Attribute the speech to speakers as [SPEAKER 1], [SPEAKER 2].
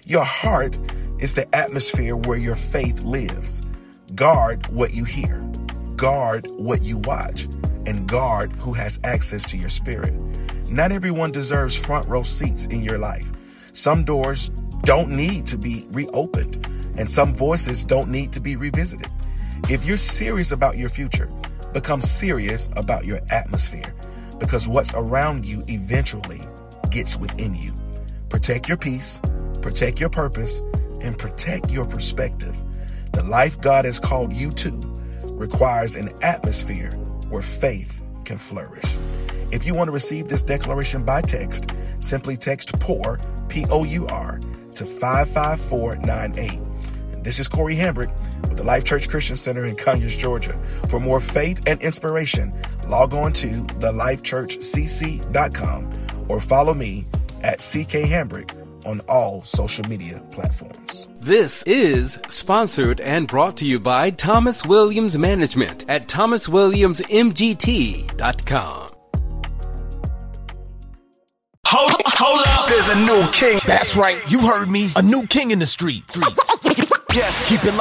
[SPEAKER 1] Your heart is the atmosphere where your faith lives. Guard what you hear, guard what you watch, and guard who has access to your spirit. Not everyone deserves front row seats in your life. Some doors don't need to be reopened, and some voices don't need to be revisited. If you're serious about your future, become serious about your atmosphere, because what's around you eventually gets within you. Protect your peace, protect your purpose, and protect your perspective. The life God has called you to requires an atmosphere where faith can flourish. If you want to receive this declaration by text, simply text POUR, P-O-U-R, to 55498. This is Corey Hambrick with the Life Church Christian Center in Conyers, Georgia. For more faith and inspiration, log on to thelifechurchcc.com or follow me at CK Hambrick on all social media platforms.
[SPEAKER 2] This is sponsored and brought to you by Thomas Williams Management at thomaswilliamsmgt.com.
[SPEAKER 3] Hold up, there's a new king.
[SPEAKER 4] That's right, you heard me. A new king in the streets.
[SPEAKER 3] Yes,
[SPEAKER 4] Keep it locked.